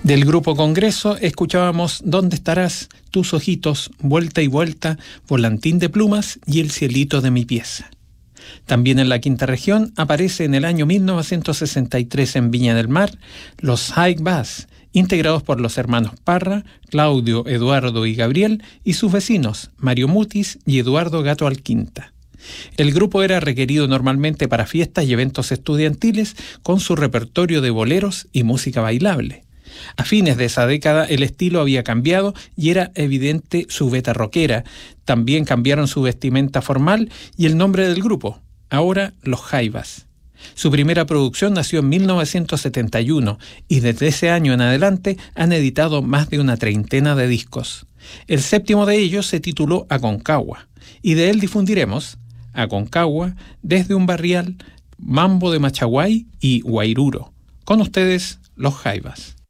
Del grupo Congreso escuchábamos ¿Dónde estarás? Tus ojitos, vuelta y vuelta, volantín de plumas y el cielito de mi pieza. También en la quinta región aparece en el año 1963 en Viña del Mar los High Bass, integrados por los hermanos Parra, Claudio, Eduardo y Gabriel, y sus vecinos Mario Mutis y Eduardo Gato Alquinta. El grupo era requerido normalmente para fiestas y eventos estudiantiles con su repertorio de boleros y música bailable. A fines de esa década el estilo había cambiado y era evidente su veta rockera. También cambiaron su vestimenta formal y el nombre del grupo, ahora los Jaivas. Su primera producción nació en 1971 y desde ese año en adelante han editado más de una treintena de discos. El séptimo de ellos se tituló Aconcagua y de él difundiremos Aconcagua, Desde un barrial, Mambo de Machaguay y Guairuro. Con ustedes, los Jaivas.